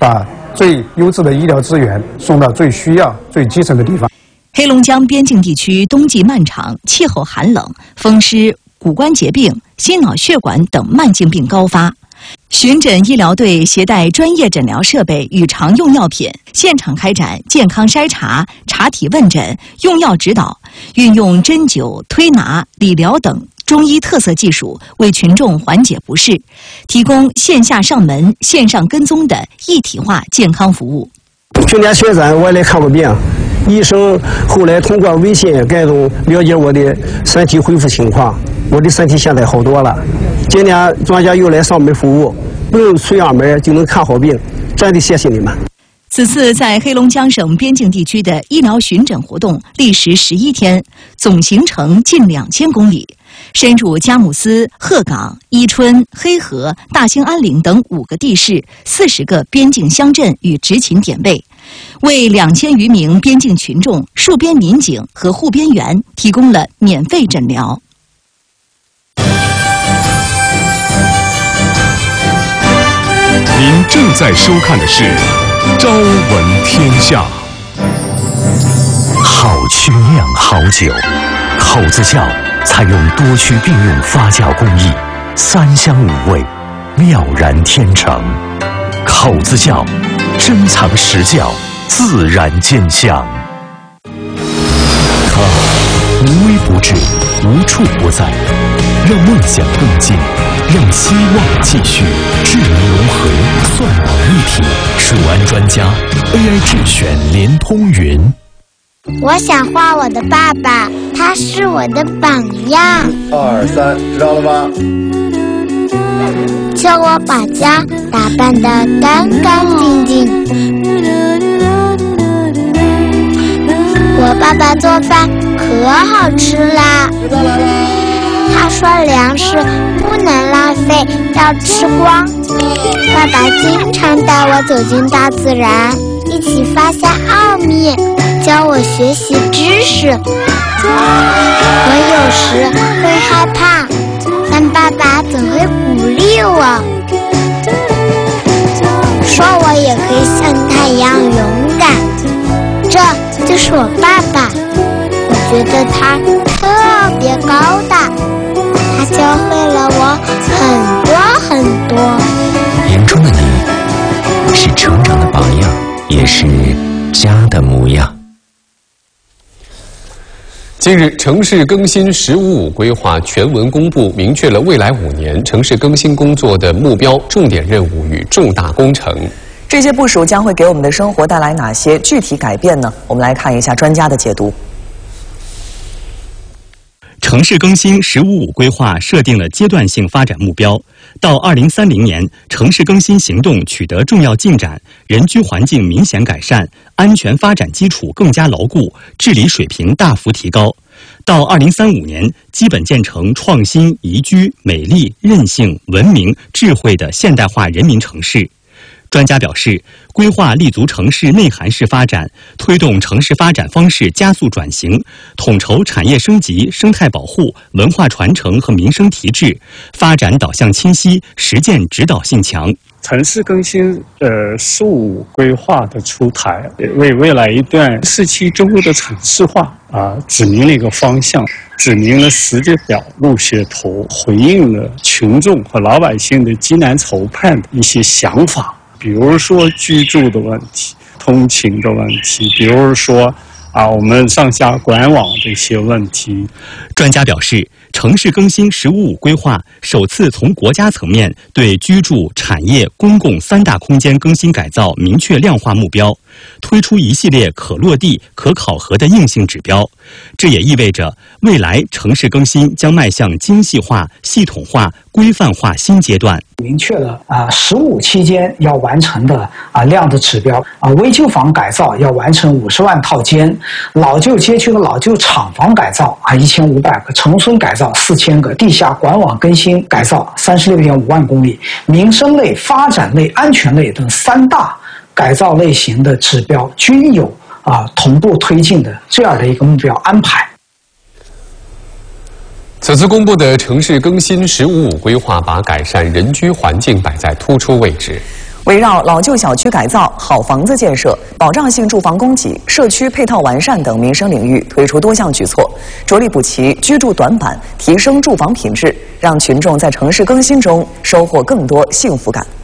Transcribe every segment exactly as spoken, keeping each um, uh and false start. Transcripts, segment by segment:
把最优质的医疗资源送到最需要、最基层的地方。 黑龙江边境地区冬季漫长，气候寒冷，风湿、骨关节病、心脑血管等慢性病高发。巡诊医疗队携带专业诊疗设备与常用药品，现场开展健康筛查、查体问诊、用药指导，运用针灸、推拿、理疗等中医特色技术，为群众缓解不适，提供线下上门、线上跟踪的一体化健康服务。 去年学诊我也来看过病，医生后来通过微信各种了解我的身体恢复情况，我的身体现在好多了。今年专家又来上门服务，不用出远门就能看好病，真的谢谢你们。 此次在黑龙江省边境地区的医疗巡诊活动历时十一天，总行程近两千公里，深入佳木斯、鹤岗、伊春、黑河、大兴安岭等五个地市、四十个边境乡镇与执勤点位，为两千余名边境群众、戍边民警和护边员提供了免费诊疗。 您正在收看的是《朝闻天下》。 好曲酿好酒，口子窖采用多区并用发酵工艺，三香五味，妙然天成。口子窖，珍藏实窖，自然见香。它无微不至，无处不在，让梦想更近，让希望继续。智能融合，算法一体，数安专家 A I 智选联通云。 我想画我的爸爸，他是我的榜样。 二三，知道了吗？ 叫我把家打扮得干干净净。我爸爸做饭可好吃啦。 知道来了。 他说粮食不能浪费，要吃光。爸爸经常带我走进大自然，一起发现奥秘，教我学习知识。我有时会害怕，但爸爸总会鼓励我，说我也可以像他一样勇敢。这就是我爸爸，我觉得他特别高大，他教会了我很多很多。 眼中的你，是成长的榜样，也是家的模样。 近日，城市更新“十五五”规划全文公布，明确了未来五年城市更新工作的目标、重点任务与重大工程。 这些部署将会给我们的生活带来哪些具体改变呢？我们来看一下专家的解读。 城市更新“十五五”规划设定了阶段性发展目标，到二零三零年，城市更新行动取得重要进展，人居环境明显改善，安全发展基础更加牢固，治理水平大幅提高。到二零三五年，基本建成创新、宜居、美丽、韧性、文明、智慧的现代化人民城市。专家表示，规划立足城市内涵式发展，推动城市发展方式加速转型，统筹产业升级、生态保护、文化传承和民生提质，发展导向清晰，实践指导性强。 城市更新呃“十五五”规划的出台，为未来一段市期中国的城市化啊指明了一个方向，指明了时间表、路线图，回应了群众和老百姓的艰难筹盼的一些想法。比如说居住的问题、通勤的问题，比如说啊我们上下管网的一些问题。 专家表示，城市更新“十五五”规划首次从国家层面对居住、产业、公共三大空间更新改造明确量化目标，推出一系列可落地、可考核的硬性指标。这也意味着，未来城市更新将迈向精细化、系统化、规范化新阶段。 明确了啊，十五期间要完成的啊量的指标啊，危旧房改造要完成五十万套间，老旧街区和老旧厂房改造啊一千五百个，城村改造四千个，地下管网更新改造三十六点五万公里，民生类、发展类、安全类等三大改造类型的指标均有啊同步推进的这样的一个目标安排。 此次公布的城市更新“十五五”规划，把改善人居环境摆在突出位置。 围绕老旧小区改造、好房子建设、保障性住房供给、社区配套完善等民生领域推出多项举措，着力补齐居住短板，提升住房品质，让群众在城市更新中收获更多幸福感。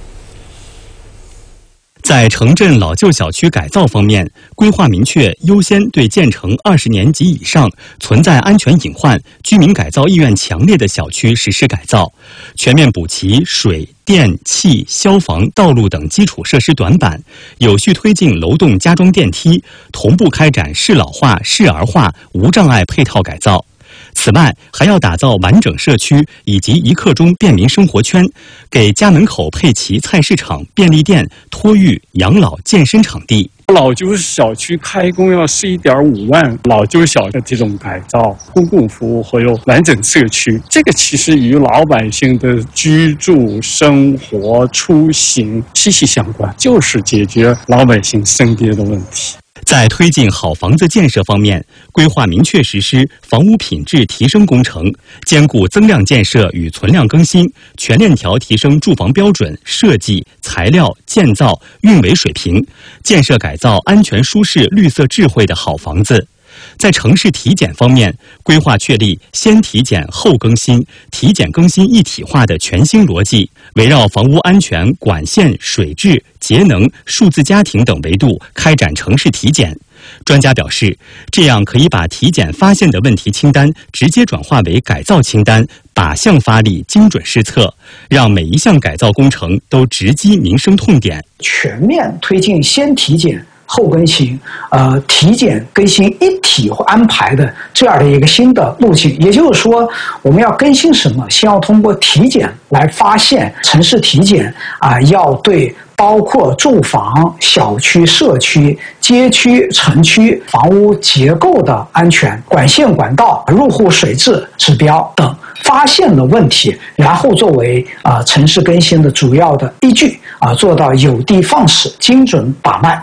在城镇老旧小区改造方面，规划明确优先对建成二十年及以上、存在安全隐患、居民改造意愿强烈的小区实施改造，全面补齐水电气、消防、道路等基础设施短板，有序推进楼栋加装电梯，同步开展适老化、适儿化、无障碍配套改造。此外，还要打造完整社区以及一刻钟便民生活圈，给家门口配齐菜市场、便利店、托育、养老、健身场地。 老旧小区开工要十一点五万，老旧小区的这种改造、公共服务还有完整社区，这个其实与老百姓的居住、生活、出行息息相关，就是解决老百姓生活的问题。 在推进好房子建设方面，规划明确实施房屋品质提升工程，兼顾增量建设与存量更新，全链条提升住房标准、设计、材料、建造、运维水平，建设改造安全舒适、绿色智慧的好房子。在城市体检方面，规划确立先体检后更新、体检更新一体化的全新逻辑，围绕房屋安全、管线、水质、节能、数字家庭等维度开展城市体检。专家表示，这样可以把体检发现的问题清单直接转化为改造清单，靶向发力，精准施策，让每一项改造工程都直击民生痛点。 全面推进先体检后更新，呃，体检更新一体安排的这样的一个新的路径。也就是说，我们要更新什么，先要通过体检来发现。城市体检啊、呃，要对包括住房、小区、社区、街区、城区房屋结构的安全、管线管道、入户水质指标等发现的问题，然后作为啊、呃、城市更新的主要的依据啊、呃，做到有的放矢、精准把脉。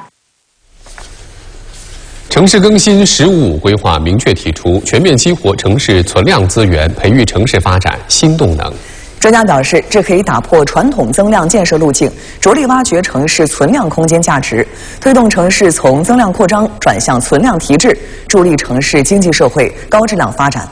城市更新“十五五”规划明确提出，全面激活城市存量资源，培育城市发展新动能。 专家表示，这可以打破传统增量建设路径，着力挖掘城市存量空间价值，推动城市从增量扩张转向存量提质，助力城市经济社会高质量发展。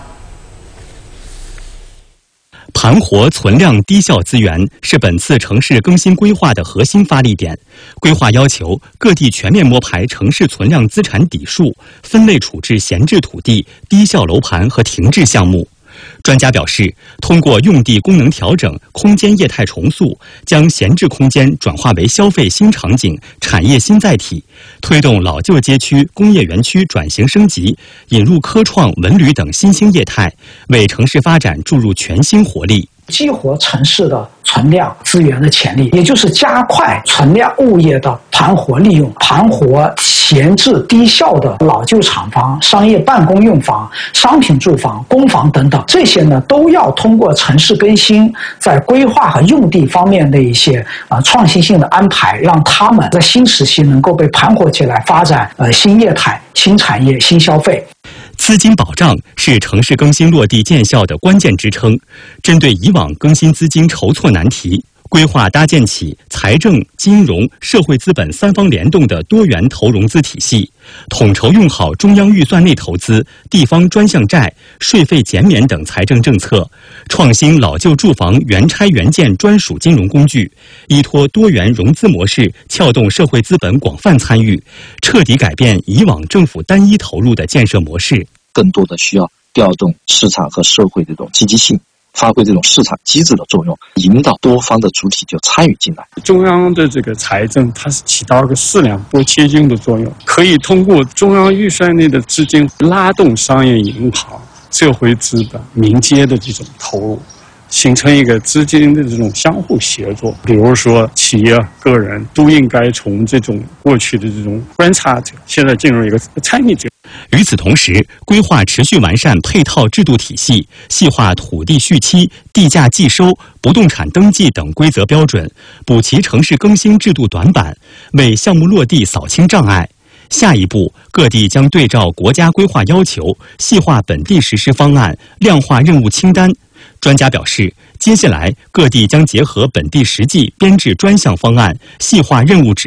盘活存量低效资源是本次城市更新规划的核心发力点。规划要求各地全面摸排城市存量资产底数，分类处置闲置土地、低效楼盘和停滞项目。专家表示，通过用地功能调整、空间业态重塑，将闲置空间转化为消费新场景、产业新载体，推动老旧街区、工业园区转型升级，引入科创、文旅等新兴业态，为城市发展注入全新活力。 激活城市的存量资源的潜力，也就是加快存量物业的盘活利用，盘活闲置低效的老旧厂房、商业办公用房、商品住房、公房等等，这些呢都要通过城市更新，在规划和用地方面的一些啊、呃、创新性的安排，让他们在新时期能够被盘活起来，发展呃新业态、新产业、新消费。 资金保障是城市更新落地见效的关键支撑。针对以往更新资金筹措难题，规划搭建起财政、金融、社会资本三方联动的多元投融资体系，统筹用好中央预算内投资、地方专项债、税费减免等财政政策，创新老旧住房原拆原建专属金融工具，依托多元融资模式，撬动社会资本广泛参与，彻底改变以往政府单一投入的建设模式。 更多的需要调动市场和社会的这种积极性，发挥这种市场机制的作用，引导多方的主体就参与进来。 中央的这个财政，它是起到一个四两拨千斤的作用，可以通过中央预算内的资金拉动商业银行、社会资本、民间的这种投入，形成一个资金的这种相互协作。比如说，企业、个人都应该从这种过去的这种观察者，现在进入一个参与者。 与此同时，规划持续完善配套制度体系，细化土地续期、地价计收、不动产登记等规则标准，补齐城市更新制度短板，为项目落地扫清障碍。下一步，各地将对照国家规划要求，细化本地实施方案，量化任务清单， 专家表示，接下来各地将结合本地实际编制专项方案，细化任务指